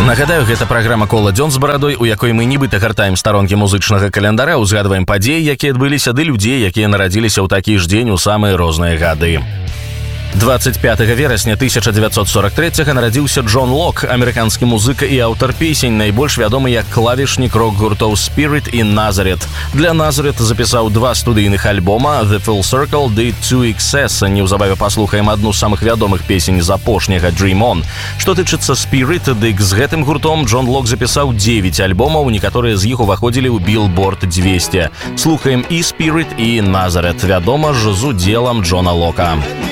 Нагадаю, гэта праграма «Кола дзён з барадой», у якой мы нібыта гартаем старонкі музычнага календара, узгадваем падзеі, якія адбыліся, ды людзей, якія нарадзіліся ў такі ж дзень у самыя розныя гады. 25 верасня 1943-го нарадзіўся Джон Лок, амерыканскі музыка і аўтар песень, найбольш вядомы як клавішнік рок-гуртоў Spirit і Nazareth. Для Nazareth запісаў 2 студыйных альбома «The Full Circle» ды «To Excess». Неўзабаве паслухаем адну з самых вядомых песень з апошняга «Dream On». Што тычыцца Spirit, дык з гэтым гуртом Джон Лок запісаў 9 альбомаў, некаторыя з іх уваходзілі ў Billboard 200. Слухаем і Spirit, і Nazareth, вядома ж, з удзелам Джона Лока.